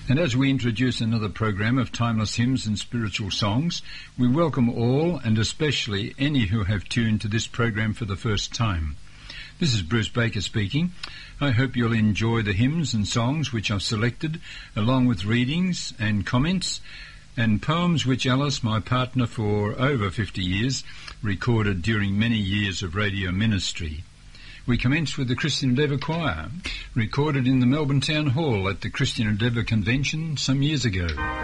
And as we introduce another program of timeless hymns and spiritual songs, we welcome all, and especially any who have tuned to this program for the first time. This is Bruce Baker speaking. I hope you'll enjoy the hymns and songs which I've selected, along with readings and comments, and poems which Alice, my partner for over 50 years, recorded during many years of radio ministry. We commenced with the Christian Endeavour Choir, recorded in the Melbourne Town Hall at the Christian Endeavour Convention some years ago.